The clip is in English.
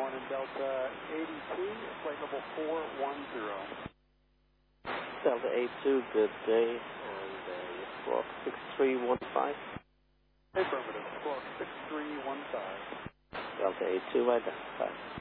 going in Delta 82, flight level 410. Delta 82, good day, and squawk 6315. Affirmative, squawk 6315. Delta 82, identified.